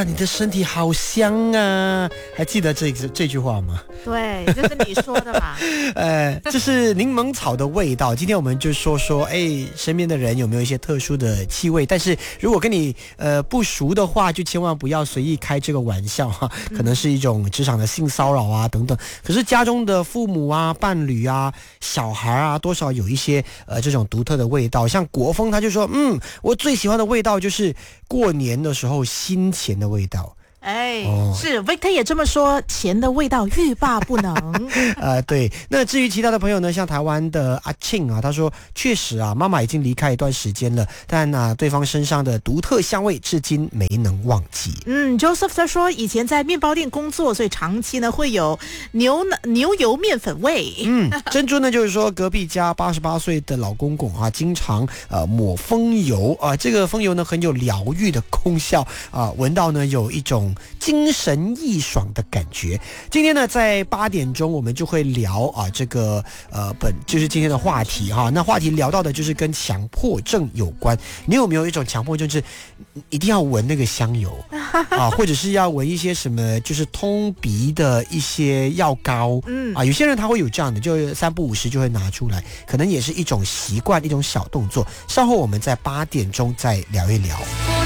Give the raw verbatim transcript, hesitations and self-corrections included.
你的身体好香啊，还记得这这句话吗？ 对，这是你说的嘛。 呃，这是柠檬草的味道。今天我们就说说，哎，身边的人有没有一些特殊的气味？但是如果跟你呃不熟的话，就千万不要随意开这个玩笑哈，可能是一种职场的性骚扰啊等等。可是家中的父母啊、伴侣啊、小孩啊，多少有一些呃这种独特的味道。像国风他就说，嗯，我最喜欢的味道就是过年的时候新钱的味道。 哎，哦、是 Victor 也这么说，钱的味道欲罢不能。 呃，对。那至于其他的朋友呢，像台湾的阿庆啊，他说确实啊，妈妈已经离开一段时间了，但啊，对方身上的独特香味至今没能忘记。 嗯 ，Joseph 他说以前在面包店工作，所以长期呢会有牛牛油面粉味。 嗯，珍珠呢就是说隔壁家八十八岁的老公公啊，经常呃抹风油啊，这个风油呢很有疗愈的功效啊，闻到呢有一种精神奕爽的感觉。今天呢，在八点钟我们就会聊啊，这个呃本就是今天的话题哈。那话题聊到的就是跟强迫症有关。你有没有一种强迫症，就是一定要闻那个香油啊，或者是要闻一些什么，就是通鼻的一些药膏？嗯啊，有些人他会有这样的，就三不五时就会拿出来，可能也是一种习惯，一种小动作。稍后我们在八点钟再聊一聊。